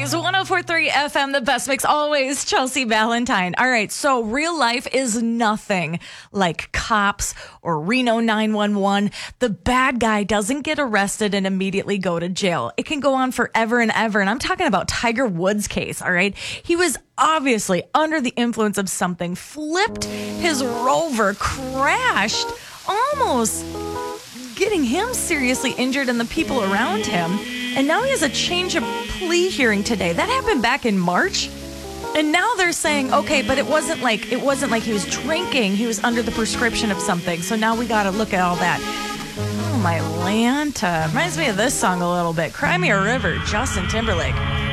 mornings, 104.3 FM, the best mix always, Chelsea Valentine. All right, so real life is nothing like cops or Reno 911. The bad guy doesn't get arrested and immediately go to jail. It can go on forever and ever, and I'm talking about Tiger Woods' case, all right? He was obviously under the influence of something, flipped his Rover, crashed, almost getting him seriously injured and the people around him. And now he has a change of plea hearing today. That happened back in March. And now they're saying, okay, but it wasn't like he was drinking. He was under the prescription of something. So now we got to look at all that. Oh, my Lanta. Reminds me of this song a little bit. Cry Me a River, Justin Timberlake.